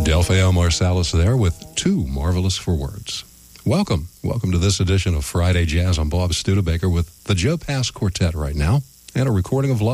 Delphia Marsalis there with Too Marvelous for Words. Welcome to this edition of Friday Jazz. I'm Bob Studebaker with the Joe Pass Quartet right now, and a recording of Love